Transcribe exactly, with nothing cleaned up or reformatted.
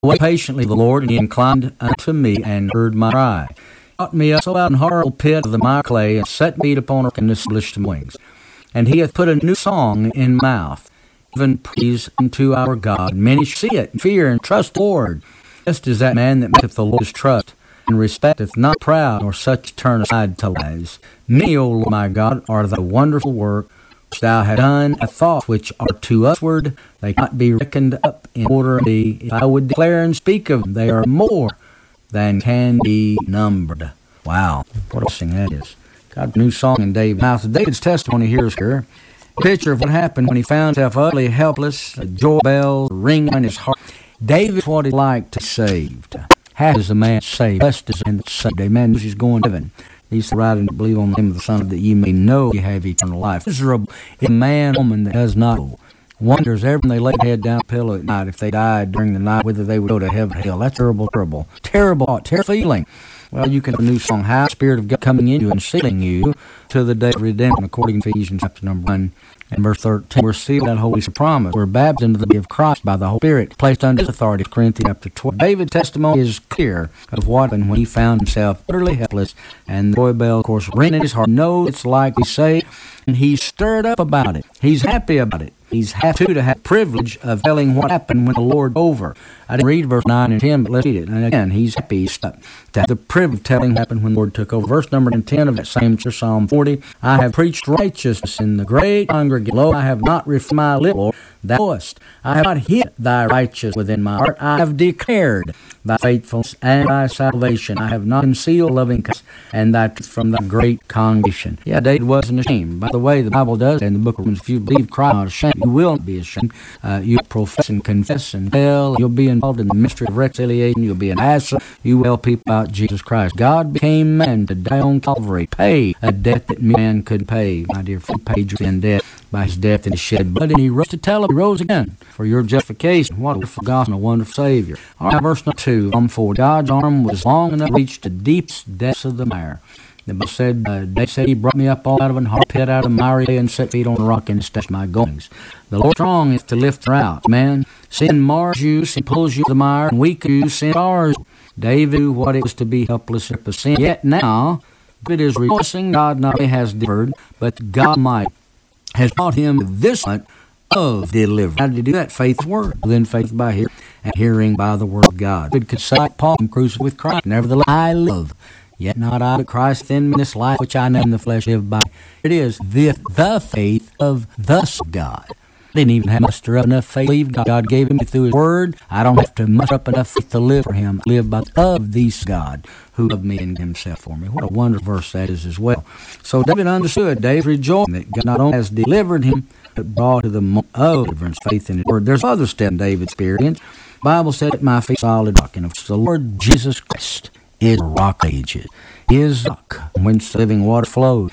Wait patiently the Lord, and he inclined unto me, and heard my cry. He brought me up so out in horrible pit of the mire clay, and set me upon a rock, and established my wings. And he hath put a new song in my mouth, even praise unto our God. Many shall see it, and fear, and trust the Lord. Just as that man that maketh the Lord his trust, and respecteth not proud, nor such turn aside to lies. Many, O Lord my God, are thy wonderful work, which thou hast done, a thought which are to usward, they cannot be reckoned up in order of thee. If I would declare and speak of them, they are more than can be numbered. Wow, what a blessing that is. Got a new song in David. Now, David's testimony here is here. A picture of what happened when he found himself utterly helpless, a joy bell ringing in his heart. David's what it's like to be saved. Happy is a man saved, blessed is a man that's saved. Amen. He's going to heaven. He's writing to believe on the name of the Son, that ye may know ye have eternal life. Miserable is a man or woman that does not know. Wonders every time they lay their head down a pillow at night, if they died during the night, whether they would go to heaven or hell. That's terrible, terrible, terrible thought, terrible feeling. Well, you can have a new song, how the Spirit of God coming in you and sealing you to the day of redemption, according to Ephesians chapter number one and verse thirteen. We're sealed that Holy promise. We're baptized into the body of Christ by the Holy Spirit, placed under his authority. Corinthians chapter twelve. David's testimony is clear of what happened when he found himself utterly helpless, and the joy bell, of course, ringing in his heart. No, it's like we say, and he's stirred up about it. He's happy about it. He's happy to have the privilege of telling what happened when the Lord over. I didn't read verse nine and ten, but let's read it. And again, he's happy to have the privilege of telling what happened when the Lord took over. Verse number ten of that same chapter, Psalm forty. I have preached righteousness in the great congregation. Lo, I have not refrained my lips, Lord. Thou knowest. I have not hid thy righteousness within my heart. I have declared thy faithfulness and thy salvation. I have not concealed loving kindness and thy truth from thy great congregation. Yeah, David wasn't ashamed. By the way, the Bible does in the book of Romans, if you believe Christ, not ashamed, you will not be ashamed. Uh, you'll profess and confess and tell. You'll be involved in the mystery of reconciliation. You'll be an answer. You will tell people about Jesus Christ. God became man to die on Calvary, pay a debt that man could pay. My dear friend, paid your sin debt by his death and his shed blood, and he rose to tell him, he rose again for your justification. What a wonderful gospel, a wonderful Savior. All right, verse number two, Psalm forty. God's arm was long enough to reach the deepest depths of the mire. The Bible said, uh, David said, he brought me up all out of an hard pit, out of miry clay, and set feet on a rock, and established my goings. The Lord strong is to lift her out. Man, sin mars you, sin pulls you to the mire, and weak you, sin stars. David knew what it was to be helpless of sin. Yet now, it is rejoicing. God not only has delivered, but God might has taught him this much of deliverance. How did he do that? Faith word. Then faith by hearing, and hearing by the word of God. It could say like Paul, I'm crucified with Christ. Nevertheless, I live. Yet not I, but Christ in me, this life which I know in the flesh live by. It is the, the faith of the Son of God. I didn't even have to muster up enough faith to believe God. God gave him through his word. I don't have to muster up enough faith to live for him. I live by the of these God who loved me and himself for me. What a wonderful verse that is as well. So David understood. David rejoiced that God not only has delivered him, but brought to the moment of deliverance, faith in his word. There's other step in David's experience. The Bible said, at my feet solid rock, and the Lord Jesus Christ is rock of ages. Is rock, whence the living water flows.